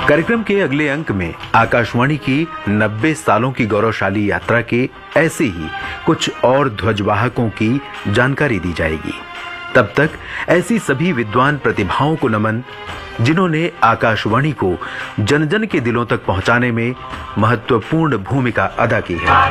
कार्यक्रम के अगले अंक में आकाशवाणी की 90 सालों की गौरवशाली यात्रा के ऐसे ही कुछ और ध्वजवाहकों की जानकारी दी जाएगी। तब तक ऐसी सभी विद्वान प्रतिभाओं को नमन जिन्होंने आकाशवाणी को जन जन के दिलों तक पहुंचाने में महत्वपूर्ण भूमिका अदा की है।